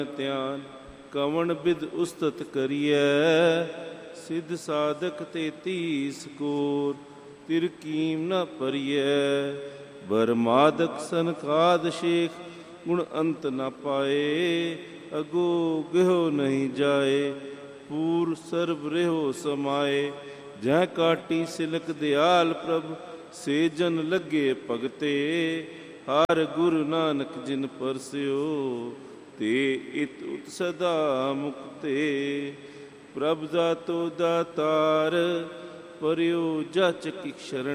ਧਿਆਨ ਕਵਣ ਬਿਦ ਉਸਤਤ ਕਰੀਐ, ਸਿੱਧ ਸਾਧਕ 33 ਕੋਰ, ਤਿਰ ਕੀਮ ਨ ਭਰੀਐ। ਬਰਮਾਦਕ ਸਨਕਾਦ ਸ਼ੇਖ, ਗੁਣ ਅੰਤ ਨ ਪਾਏ, ਅਗੋ ਗਿਹੋ ਨਹੀਂ ਜਾਏ, ਪੂਰ ਸਰਬ ਰਹਿਓ ਸਮਾਏ। ਜਹ ਕਾਟੀ ਸਿਲਕ ਦਿਆਲ ਪ੍ਰਭ, ਸੇ ਜਨ ਲੱਗੇ ਭਗਤੇ, ਹਰ ਗੁਰੂ ਨਾਨਕ ਜਿਨ ਪਰਸਿਓ, ਤੇ ਇਤ ਉਤ ਸਦਾ ਮੁਕਤੇ। ਪ੍ਰਭ ਦਾਤੋ ਦਾਤਾਰ, ਪਰਿਓ ਜਾਚਕ ਸ਼ਰਨ